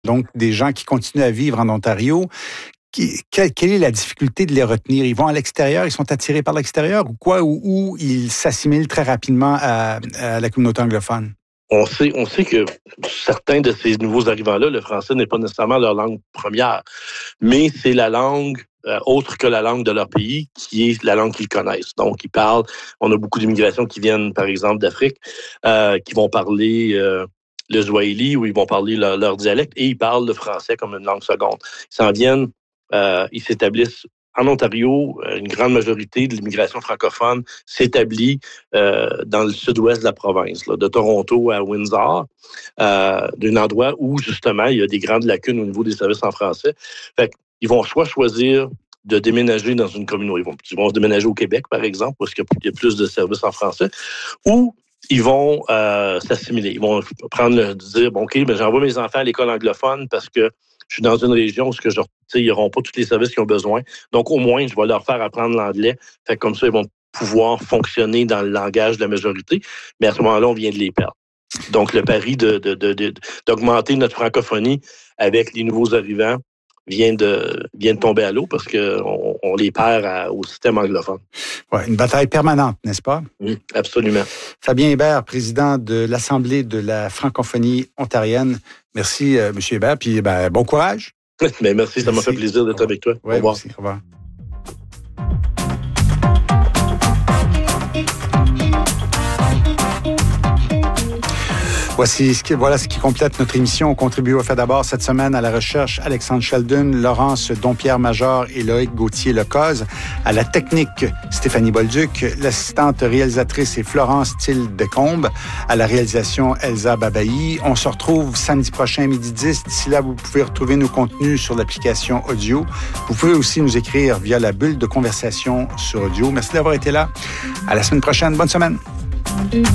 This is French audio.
Donc, des gens qui continuent à vivre en Ontario. Quelle est la difficulté de les retenir? Ils vont à l'extérieur, ils sont attirés par l'extérieur ou quoi? Ou ils s'assimilent très rapidement à la communauté anglophone? On sait que certains de ces nouveaux arrivants-là, le français n'est pas nécessairement leur langue première, mais c'est la langue autre que la langue de leur pays, qui est la langue qu'ils connaissent. Donc, on a beaucoup d'immigrations qui viennent, par exemple, d'Afrique, qui vont parler le Swahili, ou ils vont parler leur dialecte, et ils parlent le français comme une langue seconde. Ils s'en viennent, ils s'établissent en Ontario. Une grande majorité de l'immigration francophone s'établit dans le sud-ouest de la province, là, de Toronto à Windsor, d'un endroit où, justement, il y a des grandes lacunes au niveau des services en français. Fait qu'ils vont soit choisir de déménager dans une communauté. Ils vont se déménager au Québec, par exemple, parce qu'il y a plus de services en français, ou ils vont s'assimiler. Ils vont dire, bon, OK, ben, j'envoie mes enfants à l'école anglophone parce que je suis dans une région où ils n'auront pas tous les services qu'ils ont besoin. Donc, au moins, je vais leur faire apprendre l'anglais. Fait que comme ça, ils vont pouvoir fonctionner dans le langage de la majorité. Mais à ce moment-là, on vient de les perdre. Donc, le pari d'augmenter notre francophonie avec les nouveaux arrivants vient de tomber à l'eau parce qu'on les perd au système anglophone. Ouais, une bataille permanente, n'est-ce pas? Oui, absolument. Fabien Hébert, président de l'Assemblée de la francophonie ontarienne. Merci, M. Hébert, puis bon courage. Merci, ça m'a fait plaisir d'être avec toi. Ouais, au revoir. Merci, au revoir. Voilà ce qui complète notre émission. On contribue au Fait d'abord cette semaine à la recherche Alexandre Sheldon, Laurence Dompierre-Major et Loïc Gauthier-Lecoz. À la technique, Stéphanie Bolduc. L'assistante réalisatrice est Florence Thiel-Decombe. À la réalisation, Elsa Babayi. On se retrouve samedi prochain, midi 10. D'ici là, vous pouvez retrouver nos contenus sur l'application audio. Vous pouvez aussi nous écrire via la bulle de conversation sur audio. Merci d'avoir été là. À la semaine prochaine. Bonne semaine.